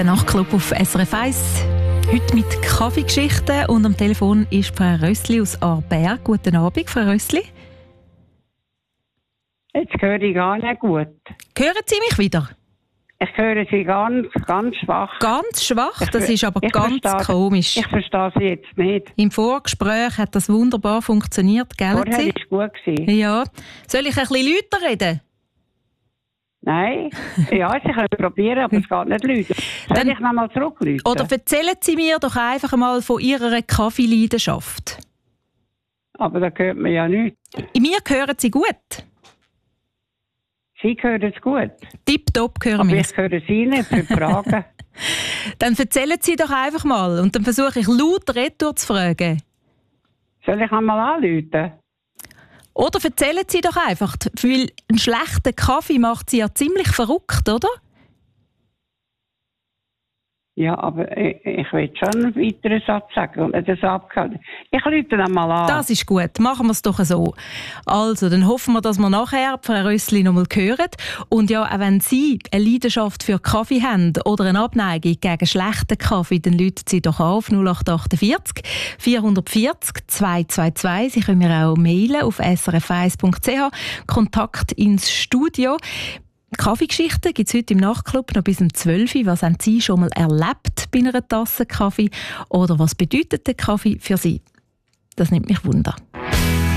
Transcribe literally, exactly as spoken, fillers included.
Der Nachtclub auf S R F eins. Heute mit Kaffeegeschichten und am Telefon ist Frau Rössli aus Aarberg. Guten Abend, Frau Rössli. Jetzt höre ich gar nicht gut. Hören Sie mich wieder? Ich höre Sie ganz, ganz schwach. Ganz schwach? Ich, das ist aber ganz verstehe, komisch. Ich verstehe Sie jetzt nicht. Im Vorgespräch hat das wunderbar funktioniert, gell? Vorher war es gut gewesen. Ja. Soll ich ein bisschen lauter reden? Nein. Ja, Sie können probieren, aber es geht nicht lauter. Soll Dann, ich noch mal zurückrufen? Oder erzählen Sie mir doch einfach mal von Ihrer Kaffeeleidenschaft. Aber da hört man ja nichts. Mir hören Sie gut. Sie hören es gut. Tipptopp hören aber wir. ich höre Sie nicht für Fragen. Dann erzählen Sie doch einfach mal und dann versuche ich laut retour zu fragen. Soll ich einmal anrufen? Oder erzählen Sie doch einfach, weil ein schlechter Kaffee macht Sie ja ziemlich verrückt, oder? Ja, aber ich, ich will schon einen weiteren Satz sagen. Und das abgehört. Ich rufe noch mal an. Das ist gut, machen wir es doch so. Also, dann hoffen wir, dass wir nachher Frau Rössli noch mal hören. Und ja, auch wenn Sie eine Leidenschaft für Kaffee haben oder eine Abneigung gegen schlechten Kaffee, dann rufen Sie doch auf null acht achtundvierzig vierhundertvierzig zweihundertzweiundzwanzig. Sie können mir auch mailen auf s r f eins punkt c h. Kontakt ins Studio. Kaffeegeschichten gibt es heute im Nachtclub noch bis um zwölf Uhr. Was haben Sie schon mal erlebt bei einer Tasse Kaffee? Oder was bedeutet der Kaffee für Sie? Das nimmt mich Wunder.